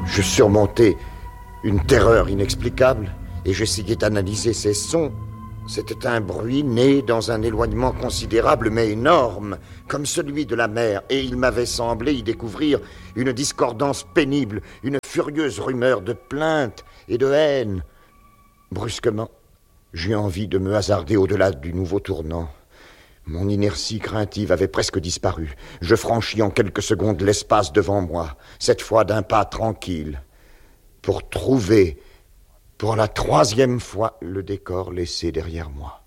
Je surmontais une terreur inexplicable et j'essayais d'analyser ces sons. C'était un bruit né dans un éloignement considérable mais énorme, comme celui de la mer, et il m'avait semblé y découvrir une discordance pénible, une furieuse rumeur de plainte et de haine. Brusquement, j'eus envie de me hasarder au-delà du nouveau tournant. Mon inertie craintive avait presque disparu. Je franchis en quelques secondes l'espace devant moi, cette fois d'un pas tranquille, pour trouver, pour la 3e fois, le décor laissé derrière moi.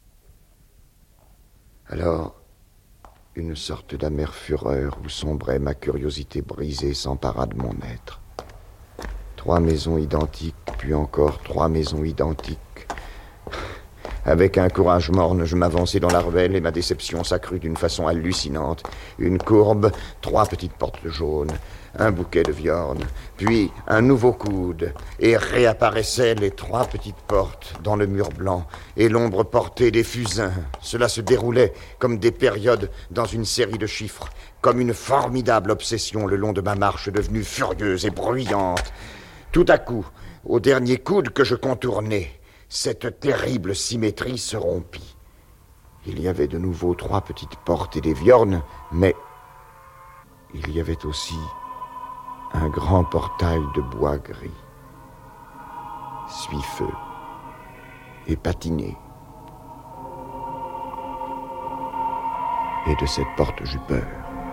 Alors, une sorte d'amère fureur où sombrait ma curiosité brisée s'empara de mon être. 3 maisons identiques, puis encore 3 maisons identiques. Avec un courage morne, je m'avançai dans la ruelle et ma déception s'accrut d'une façon hallucinante. Une courbe, 3 petites portes jaunes, un bouquet de viornes, puis un nouveau coude, et réapparaissaient les 3 petites portes dans le mur blanc, et l'ombre portée des fusains. Cela se déroulait comme des périodes dans une série de chiffres, comme une formidable obsession le long de ma marche devenue furieuse et bruyante. Tout à coup, au dernier coude que je contournais, cette terrible symétrie se rompit. Il y avait de nouveau 3 petites portes et des viornes, mais il y avait aussi un grand portail de bois gris, suifeux et patiné. Et de cette porte j'eus peur.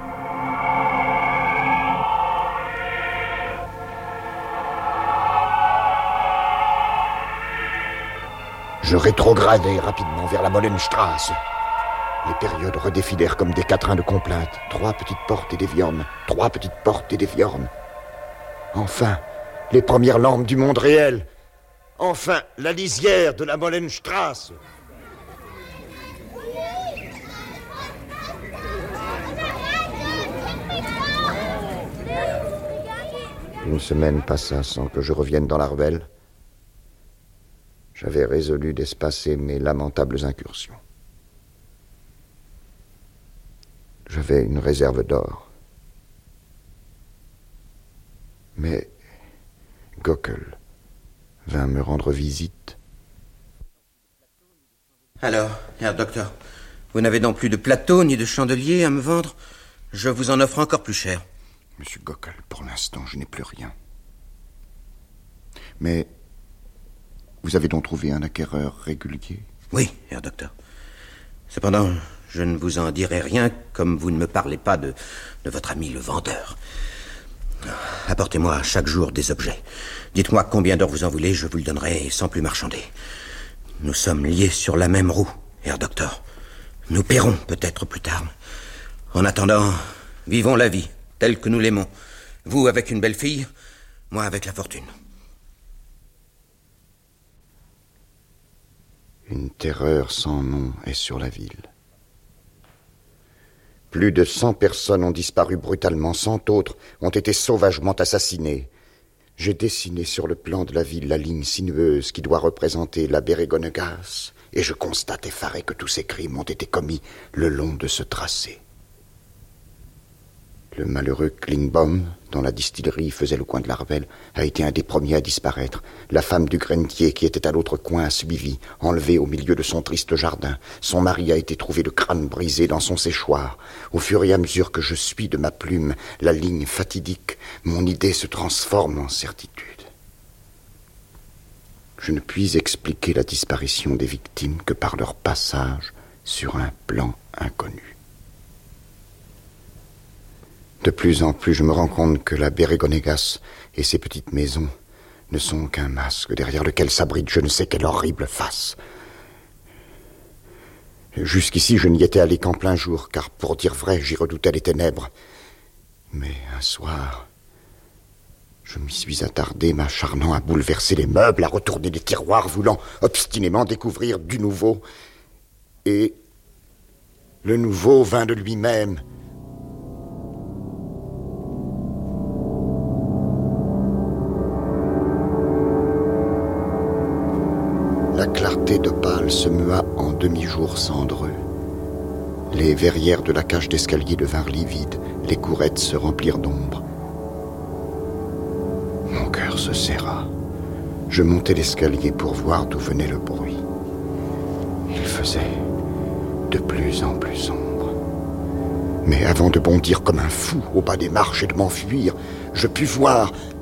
Je rétrogradai rapidement vers la Mollenstrasse. Les périodes redéfilèrent comme des quatrains de complainte. 3 petites portes et des viornes. 3 petites portes et des viornes. Enfin, les premières lampes du monde réel. Enfin, la lisière de la Mollenstrasse. Une semaine passa sans que je revienne dans la ruelle. J'avais résolu d'espacer mes lamentables incursions. J'avais une réserve d'or. Mais Gockel vint me rendre visite. Alors, Herr Docteur, vous n'avez donc plus de plateau ni de chandelier à me vendre? Je vous en offre encore plus cher. Monsieur Gockel, pour l'instant, je n'ai plus rien. Mais vous avez donc trouvé un acquéreur régulier? Oui, Herr Docteur. Cependant, je ne vous en dirai rien comme vous ne me parlez pas de votre ami le vendeur. Apportez-moi chaque jour des objets. Dites-moi combien d'or vous en voulez, je vous le donnerai sans plus marchander. Nous sommes liés sur la même roue, Herr Docteur. Nous paierons peut-être plus tard. En attendant, vivons la vie telle que nous l'aimons. Vous avec une belle fille, moi avec la fortune. Une terreur sans nom est sur la ville. Plus de 100 personnes ont disparu brutalement, 100 autres ont été sauvagement assassinées. J'ai dessiné sur le plan de la ville la ligne sinueuse qui doit représenter la Beregonegasse, et je constate effaré que tous ces crimes ont été commis le long de ce tracé. Le malheureux Klingbaum, dont la distillerie faisait le coin de la ruelle, a été un des premiers à disparaître. La femme du grenier, qui était à l'autre coin, a suivi, enlevée au milieu de son triste jardin. Son mari a été trouvé le crâne brisé dans son séchoir. Au fur et à mesure que je suis de ma plume la ligne fatidique, mon idée se transforme en certitude. Je ne puis expliquer la disparition des victimes que par leur passage sur un plan inconnu. De plus en plus, je me rends compte que la Beregonegasse et ses petites maisons ne sont qu'un masque derrière lequel s'abrite je ne sais quelle horrible face. Jusqu'ici, je n'y étais allé qu'en plein jour, car pour dire vrai, j'y redoutais les ténèbres. Mais un soir, je m'y suis attardé, m'acharnant à bouleverser les meubles, à retourner les tiroirs, voulant obstinément découvrir du nouveau. Et le nouveau vint de lui-même. La clarté d'opale se mua en demi-jour cendreux. Les verrières de la cage d'escalier devinrent livides, les courettes se remplirent d'ombre. cœur se serra. Je montai l'escalier pour voir d'où venait le bruit. Il faisait de plus en plus sombre. Mais avant de bondir comme un fou au bas des marches et de m'enfuir, je pus voir